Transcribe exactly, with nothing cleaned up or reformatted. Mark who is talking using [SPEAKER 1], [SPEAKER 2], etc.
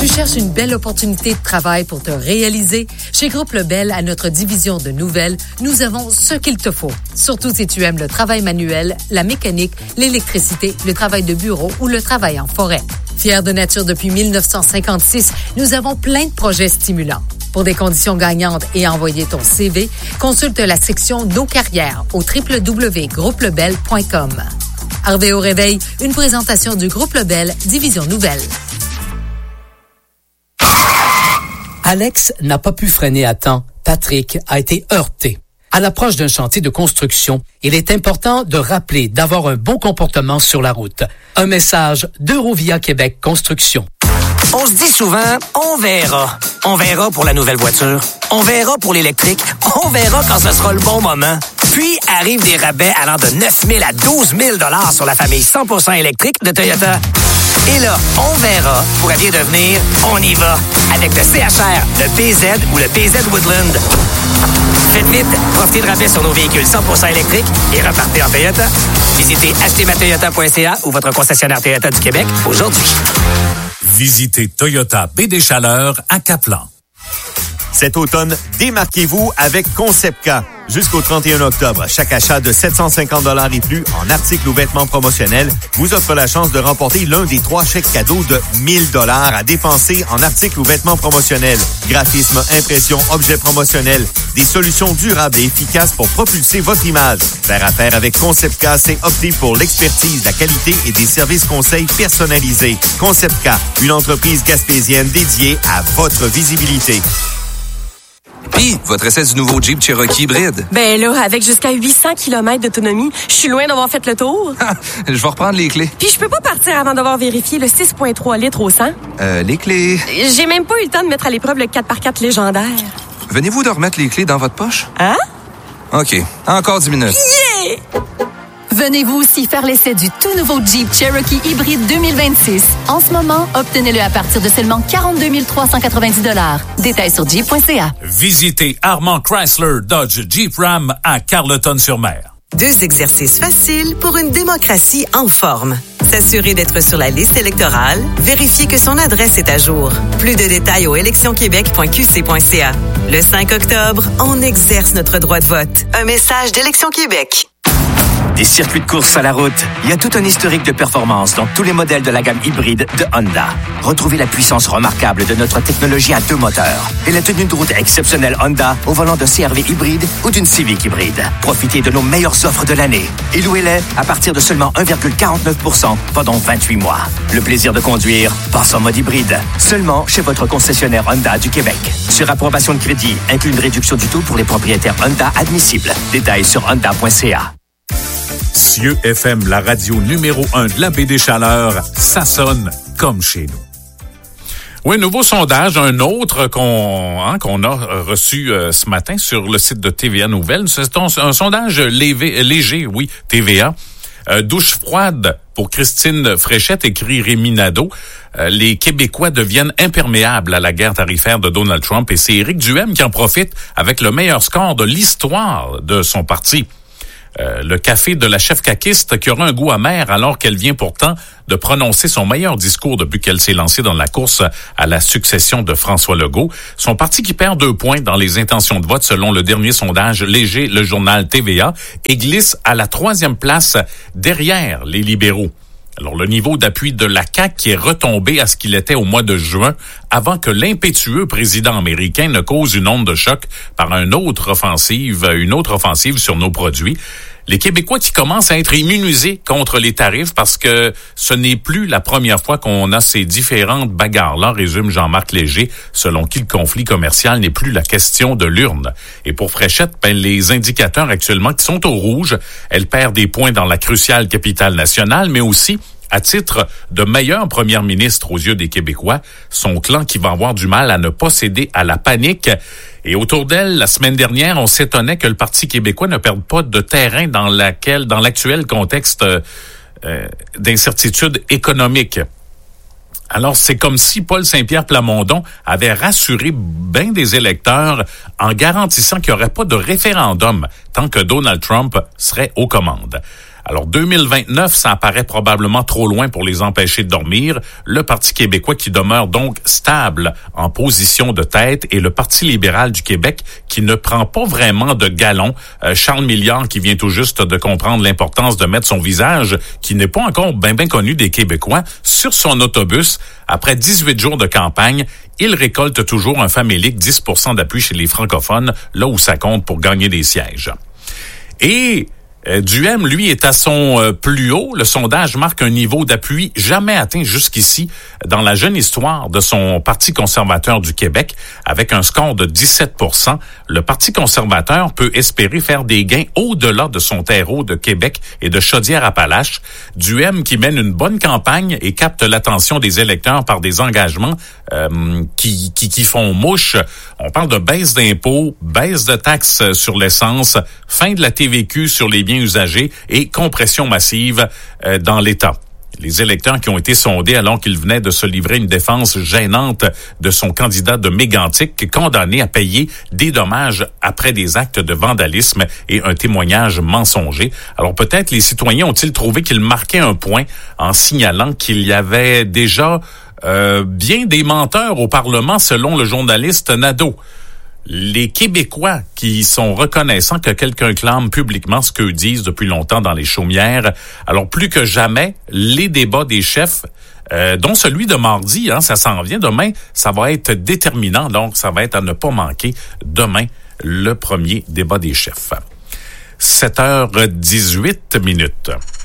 [SPEAKER 1] Tu cherches une belle opportunité de travail pour te réaliser? Chez Groupe Lebel, à notre division de nouvelles, nous avons ce qu'il te faut. Surtout si tu aimes le travail manuel, la mécanique, l'électricité, le travail de bureau ou le travail en forêt. Fiers de nature depuis dix-neuf cent cinquante-six, nous avons plein de projets stimulants. Pour des conditions gagnantes et envoyer ton C V, consulte la section Nos carrières au w w w point groupe lebel point com. Harvey au réveil, une présentation du Groupe Lebel, division nouvelle.
[SPEAKER 2] Alex n'a pas pu freiner à temps. Patrick a été heurté. À l'approche d'un chantier de construction, il est important de rappeler d'avoir un bon comportement sur la route. Un message d'Eurovia Québec Construction.
[SPEAKER 3] On se dit souvent, on verra. On verra pour la nouvelle voiture. On verra pour l'électrique. On verra quand ce sera le bon moment. Puis arrivent des rabais allant de neuf mille à douze mille dollars sur la famille cent pour cent électrique de Toyota. Et là, on verra pourrait bien devenir on y va avec le C H R, le P Z ou le P Z Woodland. Faites vite, profitez de rabais sur nos véhicules cent pour cent électriques et repartez en Toyota. Visitez acheter ma toyota point c a ou votre concessionnaire Toyota du Québec aujourd'hui.
[SPEAKER 4] Visitez Toyota Baie des Chaleurs à Caplan.
[SPEAKER 5] Cet automne, démarquez-vous avec Concept K. Jusqu'au trente et un octobre, chaque achat de sept cent cinquante dollars et plus en articles ou vêtements promotionnels vous offre la chance de remporter l'un des trois chèques cadeaux de mille dollars à dépenser en articles ou vêtements promotionnels. Graphisme, impression, objets promotionnels. Des solutions durables et efficaces pour propulser votre image. Faire affaire avec Concept K, c'est opter pour l'expertise, la qualité et des services conseils personnalisés. Concept K, une entreprise gaspésienne dédiée à votre visibilité.
[SPEAKER 6] Puis, votre essai du nouveau Jeep Cherokee hybride.
[SPEAKER 7] Ben là, avec jusqu'à huit cents kilomètres d'autonomie, je suis loin d'avoir fait le tour.
[SPEAKER 6] Je vais reprendre les clés.
[SPEAKER 7] Puis je peux pas partir avant d'avoir vérifié le six virgule trois litres au cent.
[SPEAKER 6] Euh, les clés...
[SPEAKER 7] J'ai même pas eu le temps de mettre à l'épreuve le quatre par quatre légendaire.
[SPEAKER 6] Venez-vous de remettre les clés dans votre poche?
[SPEAKER 7] Hein?
[SPEAKER 6] OK. Encore dix minutes.
[SPEAKER 7] Yeah!
[SPEAKER 8] Venez-vous aussi faire l'essai du tout nouveau Jeep Cherokee hybride deux mille vingt-six. En ce moment, obtenez-le à partir de seulement quarante-deux mille trois cent quatre-vingt-dix dollars. Détails sur jeep point c a.
[SPEAKER 4] Visitez Armand Chrysler Dodge Jeep Ram à Carleton-sur-Mer.
[SPEAKER 9] Deux exercices faciles pour une démocratie en forme. S'assurer d'être sur la liste électorale, vérifier que son adresse est à jour. Plus de détails au élections québec point q c point c a. Le cinq octobre, on exerce notre droit de vote. Un message d'Élections Québec.
[SPEAKER 3] Des circuits de course à la route, il y a tout un historique de performance dans tous les modèles de la gamme hybride de Honda. Retrouvez la puissance remarquable de notre technologie à deux moteurs et la tenue de route exceptionnelle Honda au volant de C R V hybride ou d'une Civic hybride. Profitez de nos meilleures offres de l'année et louez-les à partir de seulement un virgule quarante-neuf pour cent pendant vingt-huit mois. Le plaisir de conduire passe en mode hybride, seulement chez votre concessionnaire Honda du Québec. Sur approbation de crédit, inclut une réduction du taux pour les propriétaires Honda admissibles. Détails sur honda point c a.
[SPEAKER 4] Cieux F M, la radio numéro un de la Baie des Chaleurs, ça sonne comme chez nous. Oui, nouveau sondage, un autre qu'on hein, qu'on a reçu euh, ce matin sur le site de T V A Nouvelles. C'est un, un sondage lévé, léger, oui, T V A. Euh, douche froide pour Christine Fréchette, écrit Rémi Nadeau. Euh, les Québécois deviennent imperméables à la guerre tarifaire de Donald Trump et c'est Éric Duhem qui en profite avec le meilleur score de l'histoire de son parti. Euh, le café de la chef caquiste qui aura un goût amer alors qu'elle vient pourtant de prononcer son meilleur discours depuis qu'elle s'est lancée dans la course à la succession de François Legault. Son parti qui perd deux points dans les intentions de vote selon le dernier sondage léger, le journal T V A, et glisse à la troisième place derrière les libéraux. Alors, le niveau d'appui de la C A Q qui est retombé à ce qu'il était au mois de juin avant que l'impétueux président américain ne cause une onde de choc par une autre offensive, une autre offensive sur nos produits. Les Québécois qui commencent à être immunisés contre les tarifs parce que ce n'est plus la première fois qu'on a ces différentes bagarres-là, résume Jean-Marc Léger, selon qui le conflit commercial n'est plus la question de l'urne. Et pour Fréchette, ben, les indicateurs actuellement qui sont au rouge, elle perd des points dans la cruciale capitale nationale, mais aussi à titre de meilleure première ministre aux yeux des Québécois, son clan qui va avoir du mal à ne pas céder à la panique. Et autour d'elle, la semaine dernière, on s'étonnait que le Parti québécois ne perde pas de terrain dans laquelle, dans l'actuel contexte euh, d'incertitude économique. Alors, c'est comme si Paul Saint-Pierre Plamondon avait rassuré bien des électeurs en garantissant qu'il n'y aurait pas de référendum tant que Donald Trump serait aux commandes. Alors, deux mille vingt-neuf, ça apparaît probablement trop loin pour les empêcher de dormir. Le Parti québécois qui demeure donc stable en position de tête et le Parti libéral du Québec qui ne prend pas vraiment de galon. Euh, Charles Milliard qui vient tout juste de comprendre l'importance de mettre son visage, qui n'est pas encore bien bien connu des Québécois, sur son autobus. Après dix-huit jours de campagne, il récolte toujours un famélique dix pour cent d'appui chez les francophones, là où ça compte pour gagner des sièges. Et Euh, Duhem, lui, est à son euh, plus haut. Le sondage marque un niveau d'appui jamais atteint jusqu'ici dans la jeune histoire de son Parti conservateur du Québec. Avec un score de dix-sept pour cent, le Parti conservateur peut espérer faire des gains au-delà de son terreau de Québec et de Chaudière-Appalaches. Duhem qui mène une bonne campagne et capte l'attention des électeurs par des engagements euh, qui, qui, qui font mouche. On parle de baisse d'impôts, baisse de taxes sur l'essence, fin de la T V Q sur les biens usagés et compression massive euh, dans l'État. Les électeurs qui ont été sondés alors qu'il venait de se livrer une défense gênante de son candidat de Mégantic, condamné à payer des dommages après des actes de vandalisme et un témoignage mensonger. Alors peut-être les citoyens ont-ils trouvé qu'ils marquaient un point en signalant qu'il y avait déjà euh, bien des menteurs au Parlement selon le journaliste Nadeau. Les Québécois qui sont reconnaissants que quelqu'un clame publiquement ce qu'eux disent depuis longtemps dans les chaumières. Alors plus que jamais, les débats des chefs, euh, dont celui de mardi, hein, ça s'en vient demain, ça va être déterminant. Donc ça va être à ne pas manquer demain le premier débat des chefs. sept heures dix-huit minutes.